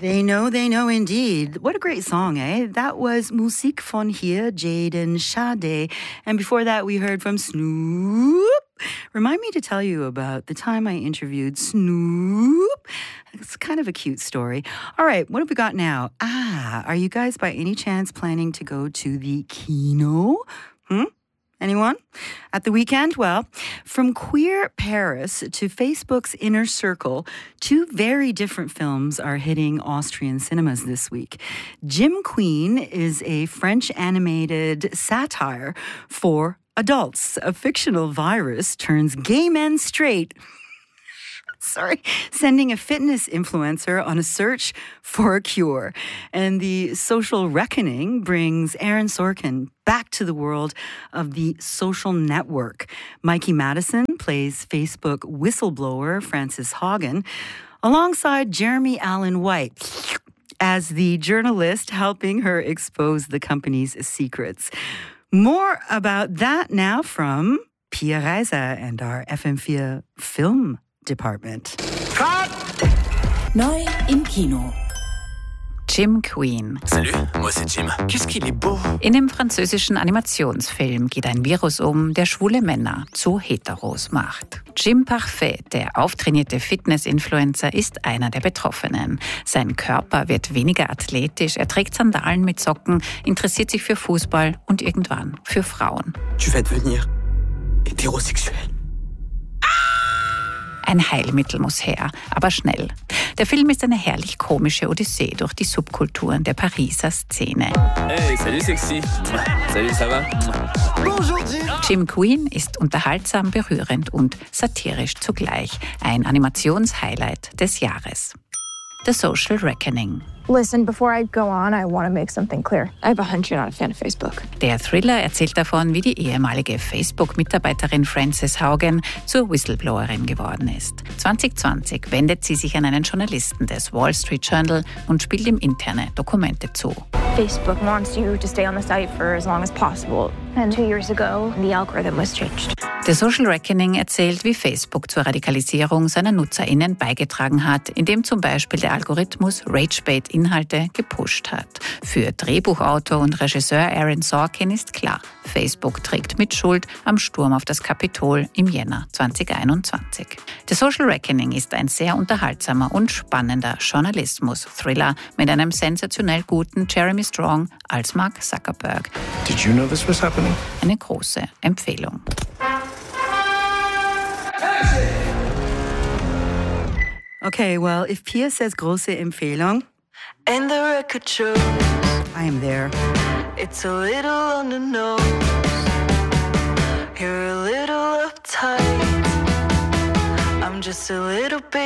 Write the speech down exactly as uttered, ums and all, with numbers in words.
They know, they know indeed. What a great song, eh? That was Musik von hier, Jaden Sade. And before that, we heard from Snoop. Remind me to tell you about the time I interviewed Snoop. It's kind of a cute story. All right, what have we got now? Ah, are you guys by any chance planning to go to the kino? Hmm? Anyone? At the weekend? Well, from Queer Paris to Facebook's Inner Circle, two very different films are hitting Austrian cinemas this week. Gym Queen is a French animated satire for adults. A fictional virus turns gay men straight. Sorry, sending a fitness influencer on a search for a cure. And The Social Reckoning brings Aaron Sorkin back to the world of the social network. Mikey Madison plays Facebook whistleblower Frances Haugen, alongside Jeremy Allen White as the journalist helping her expose the company's secrets. More about that now from Pia Reiser and our F M four Film Department. Cut! Neu im Kino. Gym Queen. Salut, moi c'est Jim. Qu'est-ce qu'il est beau. In dem französischen Animationsfilm geht ein Virus um, der schwule Männer zu Heteros macht. Jim Parfait, der auftrainierte Fitness-Influencer, ist einer der Betroffenen. Sein Körper wird weniger athletisch, er trägt Sandalen mit Socken, interessiert sich für Fußball und irgendwann für Frauen. Tu vas devenir hétérosexuel. Ein Heilmittel muss her, aber schnell. Der Film ist eine herrlich komische Odyssee durch die Subkulturen der Pariser Szene. Hey, salut sexy. Salut, ça va? Bonjour Jim. Gym Queen ist unterhaltsam, berührend und satirisch zugleich. Ein Animationshighlight des Jahres. The Social Reckoning. Listen, before I go on, I want to make something clear. I have a hunch you're not a fan of Facebook. Der Thriller erzählt davon, wie die ehemalige Facebook-Mitarbeiterin Frances Haugen zur Whistleblowerin geworden ist. zwanzig zwanzig wendet sie sich an einen Journalisten des Wall Street Journal und spielt ihm interne Dokumente zu. Facebook wants you to stay on the site for as long as possible. And two years ago, the algorithm was changed. The Social Reckoning erzählt, wie Facebook zur Radikalisierung seiner NutzerInnen beigetragen hat, indem zum Beispiel der Algorithmus Ragebait-Inhalte gepusht hat. Für Drehbuchautor und Regisseur Aaron Sorkin ist klar, Facebook trägt Mitschuld am Sturm auf das Kapitol im Jänner zwanzig einundzwanzig. The Social Reckoning ist ein sehr unterhaltsamer und spannender Journalismus-Thriller mit einem sensationell guten Jeremy Strong als Mark Zuckerberg. Did you know this was happening? Eine große Empfehlung. Okay, well, if Pia says große Empfehlung, And the record shows I am there. it's a little on the nose. You're a little uptight. I'm just a little bit